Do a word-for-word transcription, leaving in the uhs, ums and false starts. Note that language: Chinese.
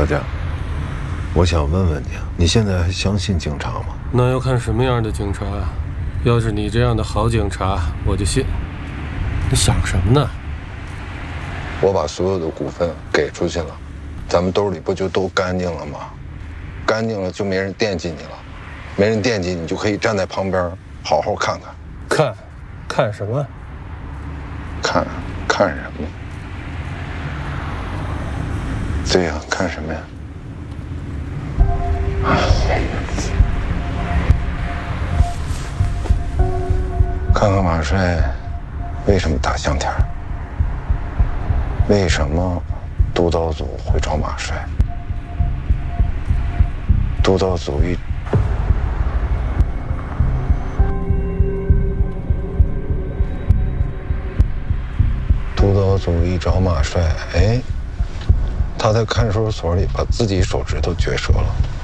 小江，我想问问你啊，你现在还相信警察吗？ 那要看什么样的警察。要是你这样的好警察，我就信。你想什么呢？ 我把所有的股份给出去了，咱们兜里不就都干净了吗？干净了就没人惦记你了，没人惦记你就可以站在旁边好好看看。 看，看什么？ 看，看什么？对呀，看什么呀？看看马帅为什么打向天，为什么督导组会找马帅？督导组一督导组一找马帅，哎，他在看守所里把自己手指头撅折了。